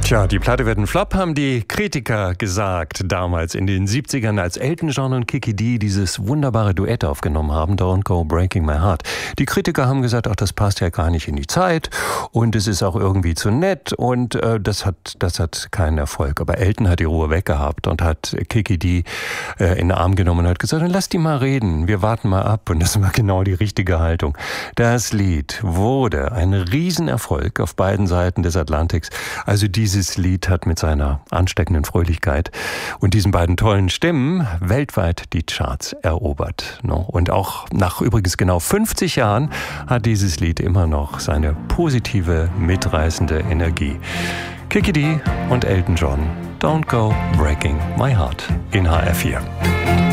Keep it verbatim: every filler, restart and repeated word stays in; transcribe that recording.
Tja, die Platte wird ein Flop, haben die Kritiker gesagt, damals in den siebzigern, als Elton John und Kiki Dee dieses wunderbare Duett aufgenommen haben, Don't Go Breaking My Heart. Die Kritiker haben gesagt, ach, das passt ja gar nicht in die Zeit und es ist auch irgendwie zu nett und äh, das hat das hat keinen Erfolg. Aber Elton hat die Ruhe weggehabt und hat Kiki Dee äh, in den Arm genommen und hat gesagt, lass die mal reden, wir warten mal ab. Und das war genau die richtige Haltung. Das Lied wurde ein Riesenerfolg auf beiden Seiten des Atlantiks. Also dieses Dieses Lied hat mit seiner ansteckenden Fröhlichkeit und diesen beiden tollen Stimmen weltweit die Charts erobert. Und auch nach übrigens genau fünfzig Jahren hat dieses Lied immer noch seine positive, mitreißende Energie. Kiki Dee und Elton John, Don't Go Breaking My Heart in H R vier.